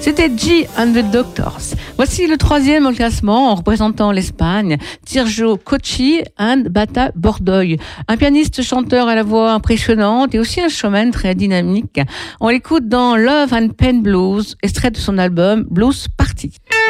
C'était G and the Doctors. Voici le troisième au classement en représentant l'Espagne, Sergio Cocchi and Bata Bordoy. Un pianiste chanteur à la voix impressionnante et aussi un showman très dynamique. On l'écoute dans Love and Pain Blues, extrait de son album Blues Party.